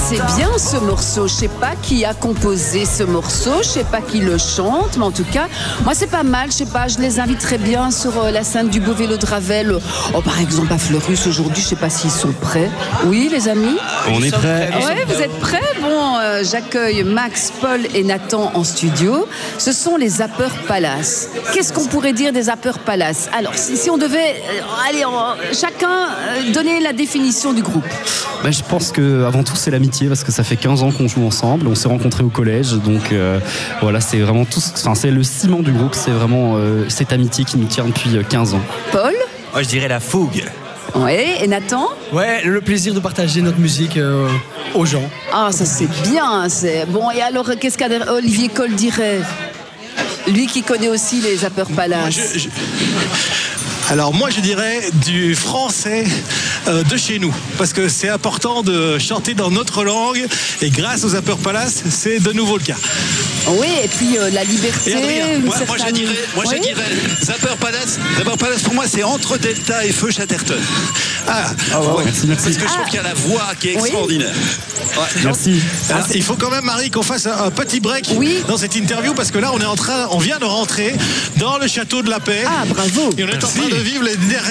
c'est bien ce morceau. Je sais pas qui a composé ce morceau, je sais pas qui le chante, mais en tout cas, moi c'est pas mal. Je sais pas, je les inviterais bien sur la scène du Beau Vélo de Ravel. Oh, par exemple à Fleurus aujourd'hui, je sais pas s'ils sont prêts. Oui, les amis. On est prêts. Ouais, vous êtes prêts? Bon, j'accueille Max, Paul et Nathan en studio. Ce sont les Zapper Palace. Qu'est-ce qu'on pourrait dire des Zapper Palace? Alors, si on devait, chacun donner la définition du groupe. Ben, je pense qu'avant tout, c'est l'amitié, parce que ça fait 15 ans qu'on joue ensemble. On s'est rencontrés au collège, donc voilà, c'est vraiment tout. Enfin, c'est le ciment du groupe, c'est vraiment cette amitié qui nous tient depuis 15 ans. Paul? Moi, je dirais la fougue. Ouais, et Nathan? Ouais, le plaisir de partager notre musique aux gens. Ah, ça c'est bien. Bon, et alors, qu'est-ce qu'Olivier Coll dirait? Lui qui connaît aussi les Zapper Palace. Alors moi je dirais du français de chez nous, parce que c'est important de chanter dans notre langue, et grâce aux Zapper Palace, c'est de nouveau le cas. Oui, et puis la liberté. Et Adrien, moi je dirais Zapper Palace pour moi c'est entre Delta et Feu Chatterton. Ouais. Merci. Parce que je trouve qu'il y a la voix qui est extraordinaire. Ouais. Merci. Alors, il faut quand même, Marie, qu'on fasse un petit break dans cette interview, parce que là on vient de rentrer dans le château de la Paix. Ah, bravo. Et on est en train de vivre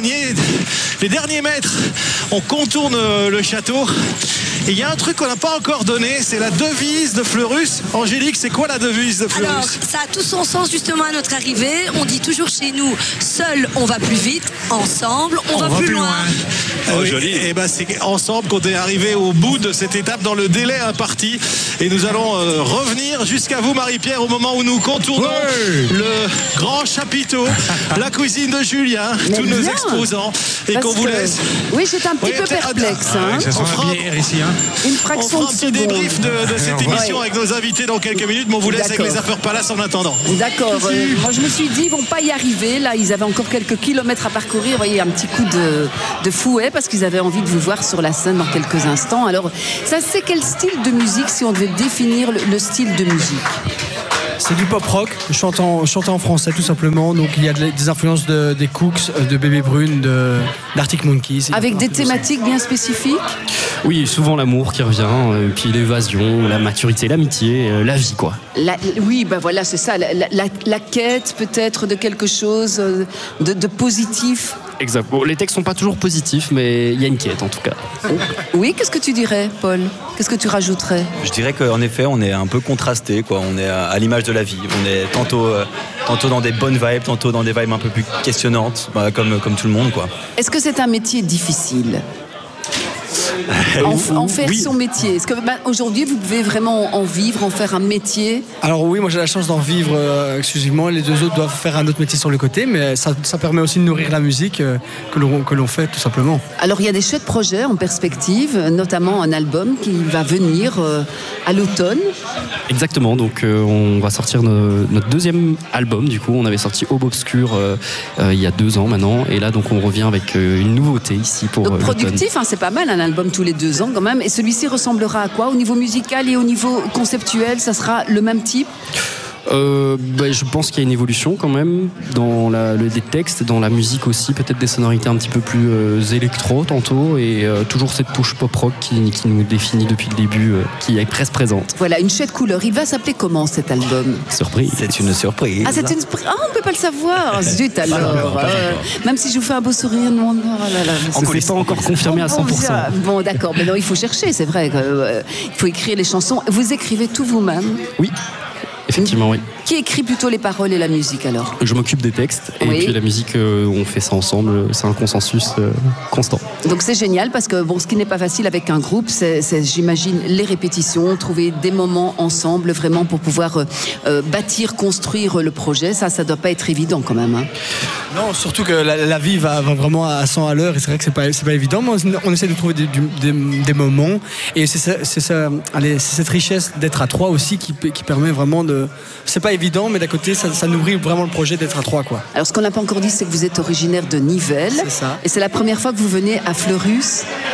les derniers mètres. On contourne le château. Et il y a un truc qu'on n'a pas encore donné, c'est la devise de Fleurus. Angélique, c'est quoi la devise de Fleurus? Alors, ça a tout son sens justement à notre arrivée. On dit toujours chez nous, seul on va plus vite, ensemble on va plus loin. Joli. Et ben c'est ensemble qu'on est arrivé au bout de cette étape dans le délai imparti. Et nous allons revenir jusqu'à vous, Marie-Pierre, au moment où nous contournons le grand chapiteau, la cuisine de Julien, tous nos exposants, et qu'on vous laisse. Oui, j'étais un petit peu perplexe. Ça sent la bière ici. Une On fraction fera un petit débrief de cette émission avec nos invités dans quelques minutes, mais on vous laisse avec les Zapper Palace en attendant. D'accord. Moi, je me suis dit, ils vont pas y arriver. Là, ils avaient encore quelques kilomètres à parcourir. Vous voyez, un petit coup de fouet, parce qu'ils avaient envie de vous voir sur la scène dans quelques instants. Alors, ça, c'est quel style de musique, si on devait définir le style de musique? C'est du pop rock, chanté en français tout simplement. Donc il y a des influences des Cooks, de Bébé Brune, d'Arctic Monkeys. Avec des thématiques bien spécifiques? Oui, souvent l'amour qui revient, puis l'évasion, la maturité, l'amitié, la vie, quoi. Oui, ben voilà, c'est ça. La quête peut-être de quelque chose de positif. Exact. Bon, les textes sont pas toujours positifs, mais il y a une quête en tout cas. Oui, qu'est-ce que tu dirais, Paul? Qu'est-ce que tu rajouterais? Je dirais qu'en effet, on est un peu contrasté, quoi. On est à l'image de la vie. On est tantôt dans des bonnes vibes, tantôt dans des vibes un peu plus questionnantes, comme tout le monde, quoi. Est-ce que c'est un métier difficile? En faire son métier. Est-ce que aujourd'hui vous pouvez vraiment en vivre, en faire un métier? Alors oui, moi j'ai la chance d'en vivre exclusivement. Les deux autres doivent faire un autre métier sur le côté, mais ça permet aussi de nourrir la musique que l'on fait tout simplement. Alors il y a des chouettes projets en perspective, notamment un album qui va venir à l'automne. Exactement, donc on va sortir notre deuxième album. Du coup, on avait sorti Aube Obscure il y a 2 ans maintenant, et là donc on revient avec une nouveauté ici pour donc l'automne. productif, hein, c'est pas mal un album tous les 2 ans quand même. Et celui-ci ressemblera à quoi au niveau musical et au niveau conceptuel? Ça sera le même type? Je pense qu'il y a une évolution quand même dans des textes, dans la musique aussi, peut-être des sonorités un petit peu plus électro tantôt, et toujours cette touche pop rock qui nous définit depuis le début, qui est presque présente. Voilà, une chouette couleur. Il va s'appeler comment cet album? Surprise. C'est une surprise. Ah, c'est une on peut pas le savoir. Zut alors. Même si je vous fais un beau sourire, non. C'est pas encore confirmé à 100%. Bon, d'accord, mais non, il faut chercher, c'est vrai. Il faut écrire les chansons. Vous écrivez tout vous-même? Oui. Effectivement, oui. Qui écrit plutôt les paroles et la musique alors? Je m'occupe des textes, et puis la musique, on fait ça ensemble, c'est un consensus constant. Donc c'est génial, parce que ce qui n'est pas facile avec un groupe, c'est j'imagine les répétitions, trouver des moments ensemble vraiment pour pouvoir bâtir, construire le projet. Ça doit pas être évident quand même. Hein. Non, surtout que la vie va vraiment à 100 à l'heure, et c'est vrai que c'est pas évident, mais on essaie de trouver des moments, et c'est cette richesse d'être à 3 aussi qui permet vraiment de... C'est pas évident, mais d'à côté, ça nourrit vraiment le projet d'être à 3, quoi. Alors, ce qu'on n'a pas encore dit, c'est que vous êtes originaire de Nivelles. C'est ça. Et c'est la première fois que vous venez à Fleurus.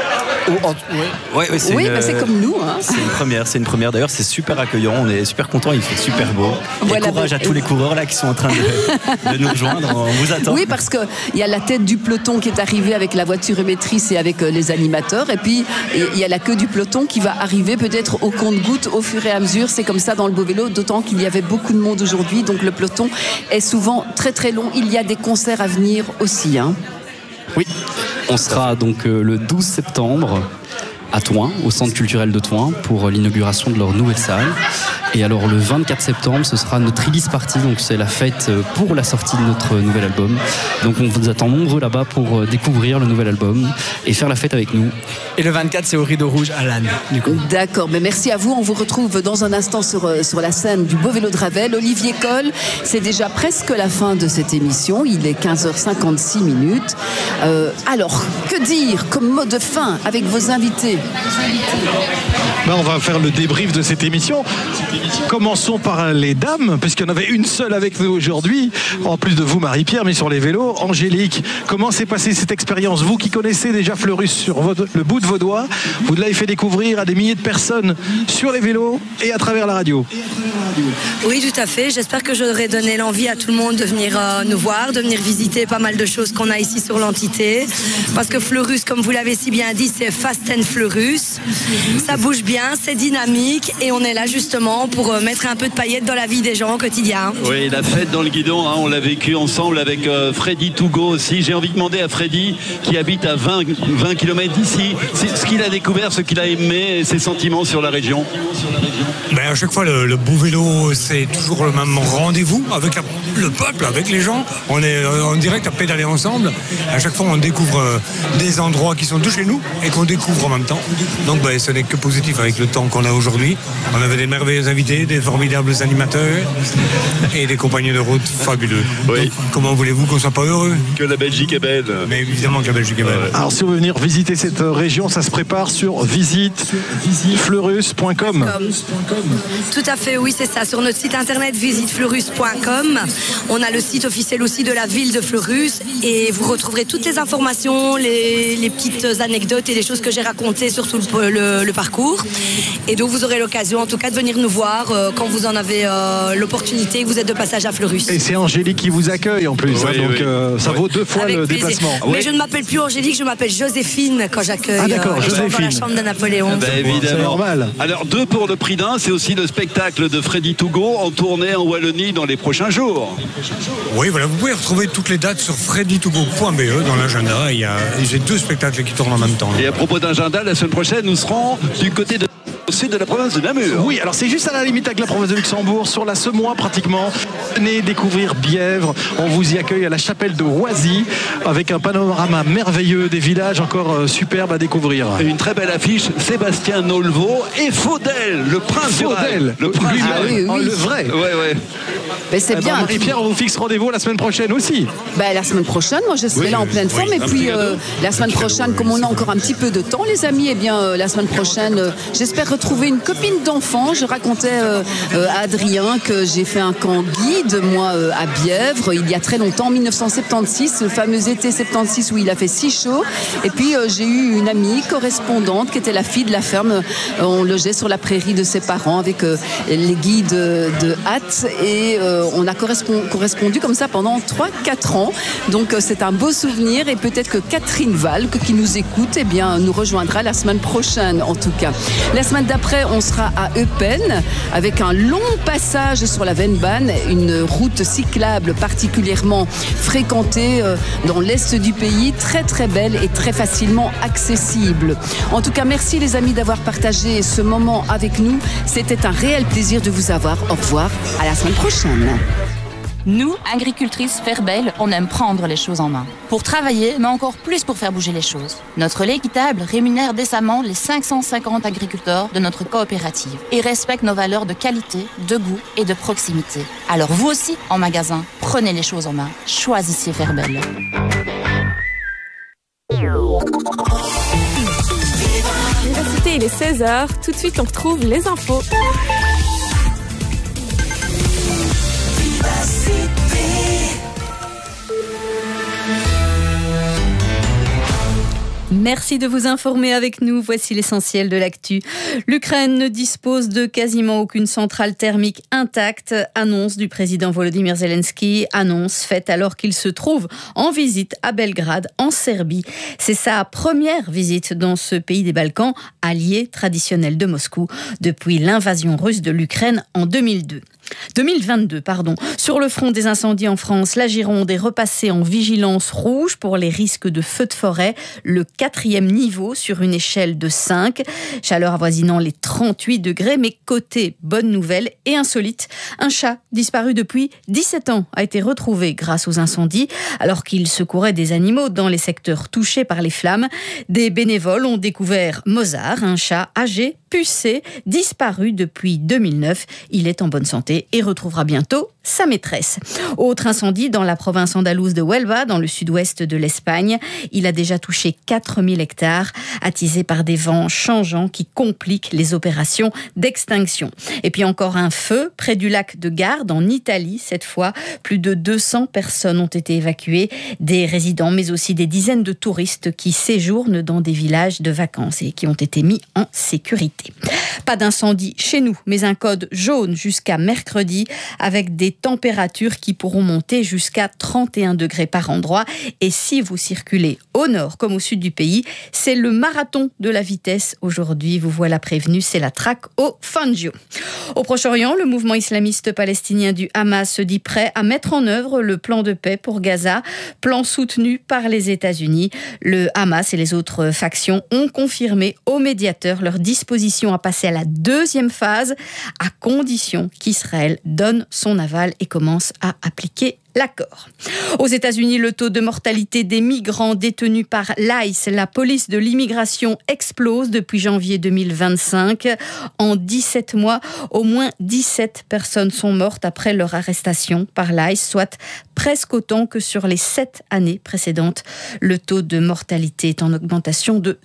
Ouais, Oui, c'est comme nous. Hein. C'est une première. D'ailleurs, c'est super accueillant. On est super contents. Il fait super beau. Voilà, et courage à tous les coureurs là qui sont en train de nous rejoindre. On vous attend. Oui, parce qu'il y a la tête du peloton qui est arrivée avec la voiture émettrice et avec les animateurs. Et puis, il y a la queue du peloton qui va arriver peut-être au compte-gouttes au fur et à mesure. C'est comme ça dans le Beau Vélo, d'autant qu'il y avait beaucoup de monde aujourd'hui. Donc, le peloton est souvent très, très long. Il y a des concerts à venir aussi. Hein. Oui, on sera donc le 12 septembre à Thoin, au Centre culturel de Thoin, pour l'inauguration de leur nouvelle salle. Et alors le 24 septembre, ce sera notre release party, donc c'est la fête pour la sortie de notre nouvel album. Donc on vous attend nombreux là-bas pour découvrir le nouvel album et faire la fête avec nous. Et le 24, c'est au Rideau Rouge à Lannes, du coup. D'accord, mais merci à vous. On vous retrouve dans un instant sur la scène du Beau Vélo de Ravel. Olivier Coll, c'est déjà presque la fin de cette émission. Il est 15h56 minutes. Alors, que dire comme mot de fin avec vos invités? On va faire le débrief de cette émission. Commençons par les dames, puisqu'il y en avait une seule avec nous aujourd'hui, en plus de vous Marie-Pierre, mais sur les vélos. Angélique, comment s'est passée cette expérience? Vous qui connaissez déjà Fleurus sur le bout de vos doigts, vous l'avez fait découvrir à des milliers de personnes sur les vélos et à travers la radio. Oui, tout à fait. J'espère que j'aurai donné l'envie à tout le monde de venir nous voir, de venir visiter pas mal de choses qu'on a ici sur l'entité. Parce que Fleurus, comme vous l'avez si bien dit, c'est Fast and Fleurus. Ça bouge bien, c'est dynamique et on est là justement pour mettre un peu de paillettes dans la vie des gens au quotidien. Oui, la fête dans le guidon, on l'a vécu ensemble avec Freddy Tougo aussi. J'ai envie de demander à Freddy, qui habite à 20 km d'ici, ce qu'il a découvert, ce qu'il a aimé et ses sentiments sur la région. À chaque fois, le Beau Vélo, c'est toujours le même rendez-vous avec le peuple, avec les gens. On est en direct à pédaler ensemble. À chaque fois, on découvre des endroits qui sont de chez nous et qu'on découvre en même temps. Donc, ce n'est que positif avec le temps qu'on a aujourd'hui. On avait des merveilleux invités, des formidables animateurs et des compagnons de route fabuleux. Oui. Donc, comment voulez-vous qu'on soit pas heureux? Que la Belgique est belle. Mais évidemment que la Belgique est belle. Alors, si vous voulez venir visiter cette région, ça se prépare sur visitefleurus.com. Tout à fait, oui, c'est ça. Sur notre site internet visitefleurus.com, on a le site officiel aussi de la ville de Fleurus et vous retrouverez toutes les informations, les petites anecdotes et les choses que j'ai racontées sur tout le parcours. Et donc vous aurez l'occasion en tout cas de venir nous voir quand vous en avez l'opportunité, que vous êtes de passage à Fleurus. Et c'est Angélique qui vous accueille en plus, donc ça vaut 2 fois avec le plaisir. déplacement. Mais je ne m'appelle plus Angélique, je m'appelle Joséphine quand j'accueille dans la chambre de Napoléon. Évidemment. C'est normal. Alors 2 pour le prix d'un, c'est aussi le spectacle de Freddy Tougo en tournée en Wallonie dans les prochains jours. Oui, voilà, vous pouvez retrouver toutes les dates sur freddytougo.be dans l'agenda. J'ai 2 spectacles qui tournent en même temps. Et à propos d'agenda, la semaine prochaine, nous serons du côté au sud de la province de Namur. Oui, alors c'est juste à la limite avec la province de Luxembourg, sur la Semois pratiquement. Venez découvrir Bièvre, on vous y accueille à la chapelle de Oisy avec un panorama merveilleux, des villages encore superbes à découvrir. Et une très belle affiche, Sébastien Nolvo et Faudel, le prince du rail. Le prince oui. le vrai. Ouais. Mais c'est bien. Marie-Pierre, on vous fixe rendez-vous la semaine prochaine aussi. La semaine prochaine, moi je serai là en pleine forme. Et puis la semaine prochaine, comme on a encore un petit peu de temps, les amis, la semaine prochaine, j'espère retrouver une copine d'enfant. Je racontais à Adrien que j'ai fait un camp guide, moi, à Bièvre, il y a très longtemps, en 1976, le fameux été 76 où il a fait si chaud. Et puis j'ai eu une amie correspondante qui était la fille de la ferme. On logeait sur la prairie de ses parents avec les guides de hâte et on a correspondu comme ça pendant 3-4 ans. Donc c'est un beau souvenir et peut-être que Catherine Valk qui nous écoute nous rejoindra la semaine prochaine en tout cas. La semaine d'après, on sera à Eupen avec un long passage sur la Vennbahn, une route cyclable particulièrement fréquentée dans l'est du pays, très très belle et très facilement accessible. En tout cas, merci les amis d'avoir partagé ce moment avec nous. C'était un réel plaisir de vous avoir. Au revoir, à la semaine prochaine. Nous, agricultrices Ferbel, on aime prendre les choses en main. Pour travailler, mais encore plus pour faire bouger les choses. Notre lait équitable rémunère décemment les 550 agriculteurs de notre coopérative et respecte nos valeurs de qualité, de goût et de proximité. Alors vous aussi, en magasin, prenez les choses en main. Choisissez Ferbel. Il est 16h, tout de suite on retrouve les infos. Merci de vous informer avec nous. Voici l'essentiel de l'actu. L'Ukraine ne dispose de quasiment aucune centrale thermique intacte. Annonce du président Volodymyr Zelensky. Annonce faite alors qu'il se trouve en visite à Belgrade, en Serbie. C'est sa première visite dans ce pays des Balkans, allié traditionnel de Moscou, depuis l'invasion russe de l'Ukraine en 2022. Sur le front des incendies en France, la Gironde est repassée en vigilance rouge pour les risques de feux de forêt, le 4e niveau sur une échelle de 5. Chaleur avoisinant les 38 degrés, mais côté bonne nouvelle et insolite, un chat disparu depuis 17 ans a été retrouvé grâce aux incendies, alors qu'il secourait des animaux dans les secteurs touchés par les flammes. Des bénévoles ont découvert Mozart, un chat âgé, pucé, disparu depuis 2009. Il est en bonne santé et retrouvera bientôt sa maîtresse. Autre incendie dans la province andalouse de Huelva, dans le sud-ouest de l'Espagne. Il a déjà touché 4000 hectares, attisé par des vents changeants qui compliquent les opérations d'extinction. Et puis encore un feu près du lac de Garde, en Italie. Cette fois, plus de 200 personnes ont été évacuées, des résidents, mais aussi des dizaines de touristes qui séjournent dans des villages de vacances et qui ont été mis en sécurité. Pas d'incendie chez nous, mais un code jaune jusqu'à mercredi, avec des températures qui pourront monter jusqu'à 31 degrés par endroit. Et si vous circulez au nord comme au sud du pays, c'est le marathon de la vitesse aujourd'hui. Vous voilà prévenu, c'est la traque au Fangio. Au Proche-Orient, le mouvement islamiste palestinien du Hamas se dit prêt à mettre en œuvre le plan de paix pour Gaza, plan soutenu par les États-Unis. Le Hamas et les autres factions ont confirmé au médiateur leur disposition à passer à la deuxième phase, à condition qu'Israël donne son aval et commence à appliquer l'accord. Aux États-Unis, le taux de mortalité des migrants détenus par l'ICE, la police de l'immigration, explose depuis janvier 2025. En 17 mois, au moins 17 personnes sont mortes après leur arrestation par l'ICE, soit presque autant que sur les 7 années précédentes. Le taux de mortalité est en augmentation de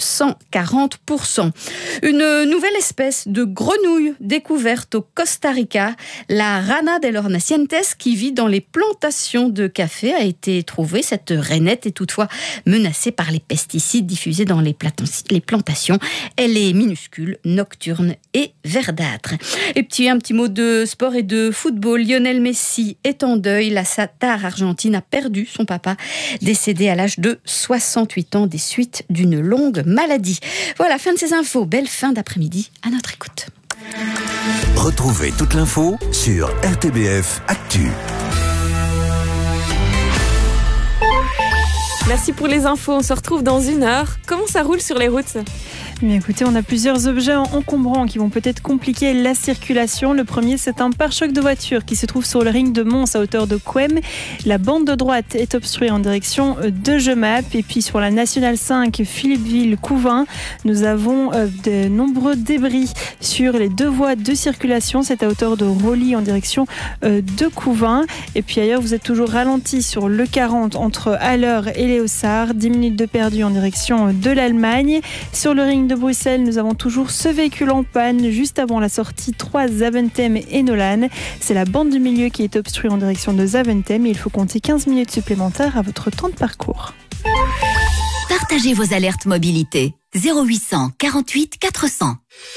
140%. Une nouvelle espèce de grenouille découverte au Costa Rica, la Rana de los Nacientes, qui vit dans les plantations de café, a été trouvée. Cette rainette est toutefois menacée par les pesticides diffusés dans les plantations. Elle est minuscule, nocturne et verdâtre. Et puis un petit mot de sport et de football. Lionel Messi est en deuil. La star argentine a perdu son papa, décédé à l'âge de 68 ans des suites d'une longue maladie. Voilà, fin de ces infos. Belle fin d'après-midi à notre écoute. Retrouvez toute l'info sur RTBF Actu. Merci pour les infos, on se retrouve dans 1 heure. Comment ça roule sur les routes ? Mais écoutez, on a plusieurs objets encombrants qui vont peut-être compliquer la circulation. Le premier, c'est un pare-choc de voiture qui se trouve sur le ring de Mons à hauteur de Couem. La bande de droite est obstruée en direction de Jemap. Et puis sur la Nationale 5, Philippeville-Couvain, nous avons de nombreux débris sur les 2 voies de circulation. C'est à hauteur de Roli en direction de Couvain. Et puis ailleurs, vous êtes toujours ralenti sur le 40 entre Haller et Léossard. 10 minutes de perdu en direction de l'Allemagne. Sur le ring de Bruxelles, nous avons toujours ce véhicule en panne juste avant la sortie 3 Zaventem et Nolan. C'est la bande du milieu qui est obstruée en direction de Zaventem et il faut compter 15 minutes supplémentaires à votre temps de parcours. Partagez vos alertes mobilité. 0800 48 400.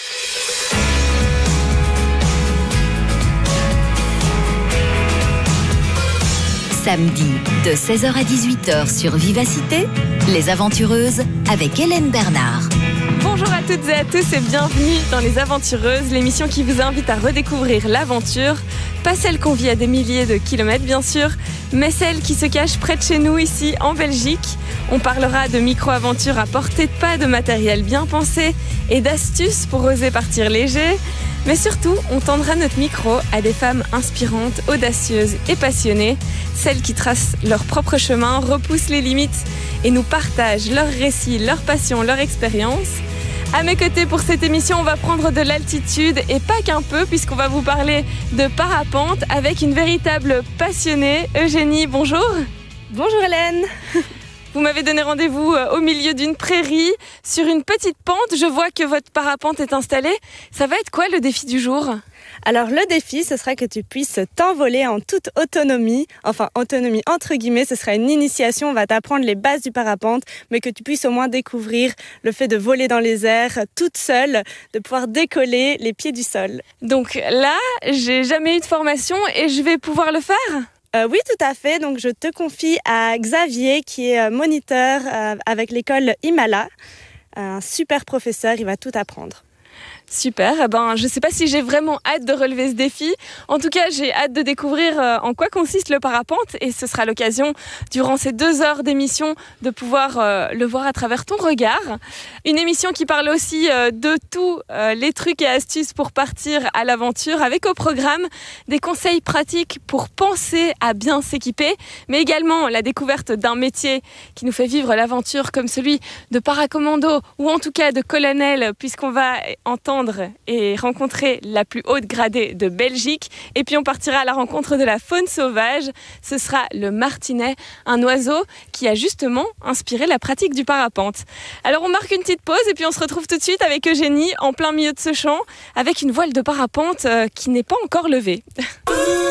Samedi, de 16h à 18h sur Vivacité, Les Aventureuses avec Hélène Bernard. Bonjour à toutes et à tous et bienvenue dans Les Aventureuses, l'émission qui vous invite à redécouvrir l'aventure. Pas celle qu'on vit à des milliers de kilomètres bien sûr, mais celle qui se cache près de chez nous ici en Belgique. On parlera de micro-aventures à portée de pas, de matériel bien pensé et d'astuces pour oser partir léger. Mais surtout, on tendra notre micro à des femmes inspirantes, audacieuses et passionnées, celles qui tracent leur propre chemin, repoussent les limites et nous partagent leurs récits, leurs passions, leurs expériences. À mes côtés pour cette émission, on va prendre de l'altitude et pas qu'un peu, puisqu'on va vous parler de parapente avec une véritable passionnée. Eugénie, bonjour. Bonjour Hélène. Vous m'avez donné rendez-vous au milieu d'une prairie, sur une petite pente. Je vois que votre parapente est installée. Ça va être quoi le défi du jour ? Alors le défi, ce sera que tu puisses t'envoler en toute autonomie, enfin autonomie entre guillemets, ce sera une initiation, on va t'apprendre les bases du parapente, mais que tu puisses au moins découvrir le fait de voler dans les airs toute seule, de pouvoir décoller les pieds du sol. Donc là, j'ai jamais eu de formation et je vais pouvoir le faire ? Oui, tout à fait. Donc je te confie à Xavier qui est moniteur avec l'école Himala, un super professeur, il va tout apprendre. Super, je ne sais pas si j'ai vraiment hâte de relever ce défi. En tout cas, j'ai hâte de découvrir en quoi consiste le parapente et ce sera l'occasion, durant ces 2 heures d'émission, de pouvoir le voir à travers ton regard. Une émission qui parle aussi de tous les trucs et astuces pour partir à l'aventure, avec au programme des conseils pratiques pour penser à bien s'équiper, mais également la découverte d'un métier qui nous fait vivre l'aventure comme celui de paracommando ou en tout cas de colonel, puisqu'on va entendre et rencontrer la plus haute gradée de Belgique. Et puis on partira à la rencontre de la faune sauvage. Ce sera le martinet, un oiseau qui a justement inspiré la pratique du parapente. Alors on marque une petite pause et puis on se retrouve tout de suite avec Eugénie en plein milieu de ce champ avec une voile de parapente qui n'est pas encore levée.